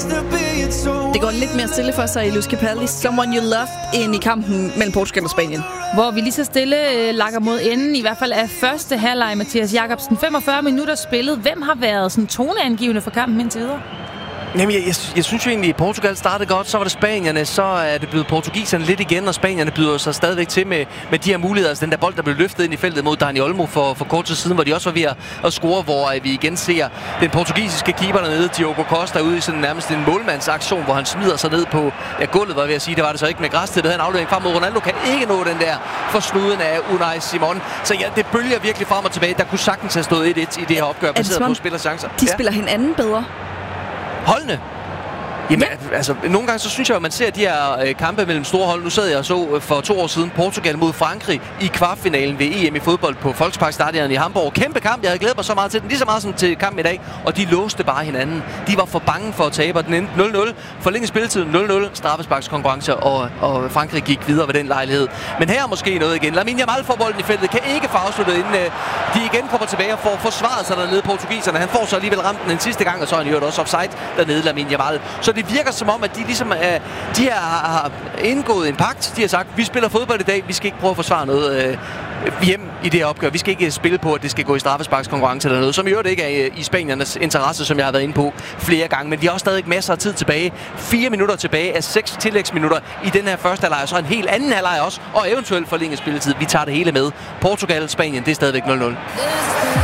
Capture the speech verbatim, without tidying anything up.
Det går lidt mere stille for sig i Luz Capaldi's Someone You Loved ind i kampen mellem Portugal og Spanien. Hvor vi lige så stille øh, lakker mod enden, i hvert fald af første halvleg. Mathias Jakobsen, femogfyrre minutter spillet. Hvem har været sådan toneangivende for kampen indtil videre? Jamen, jeg, jeg, jeg synes jo egentlig, at Portugal startede godt, så var det spanierne, så er det blevet portugiserne lidt igen, og spanierne byder sig stadigvæk til med, med de her muligheder. Altså den der bold, der blev løftet ind i feltet mod Dani Olmo for, for kort tid siden, hvor de også var ved at, at score, hvor vi igen ser den portugisiske keeper dernede, Diogo Costa, ude i sådan nærmest en målmandsaktion, hvor han smider sig ned på ja, gulvet, var jeg ved at sige, det var det så ikke med græs til, det havde en aflevering frem mod Ronaldo, kan ikke nå den der for snuden af Unai Simon. Så ja, det bølger virkelig frem og tilbage. Der kunne sagtens have stået et-et i det her opgør, baseret på spillerchancer. De ja. spiller hinanden bedre. Holdene. Jamen, ja. altså, nogle gange så synes jeg, at man ser de her øh, kampe mellem store hold. Nu sad jeg og så øh, for to år siden Portugal mod Frankrig i kvartfinalen ved E M i fodbold på Volksparkstadion i Hamburg. Kæmpe kamp, jeg havde glædet mig så meget til den, lige så meget som til kampen i dag. Og de låste bare hinanden. De var for bange for at tabe, og den endte nul nul. Forlænget spilletiden nul nul, straffesparkskonkurrence, og, og Frankrig gik videre ved den lejlighed. Men her er måske noget igen. Lamine Yamal får bolden i feltet, kan ikke få afsluttet, inden øh, de igen kommer tilbage og får forsvaret sig dernede, portugiserne. Han får så alligevel ramt den en sidste gang, og så er han jo også offside dernede, Lamine Yamal. Så det virker som om, at de ligesom er, de her har, har indgået en pagt. De har sagt, vi spiller fodbold i dag, vi skal ikke prøve at forsvare noget øh, hjem i det her opgør. Vi skal ikke spille på, at det skal gå i straffesparkskonkurrence eller noget, som i øvrigt ikke er i spaniernes interesse, som jeg har været inde på flere gange. Men de har også stadig masser af tid tilbage. Fire minutter tilbage af seks tillægsminutter i den her første halvleg, så en helt anden halvleg også, og eventuelt forlænget spilletid. Vi tager det hele med. Portugal, Spanien, det er stadigvæk nul nul.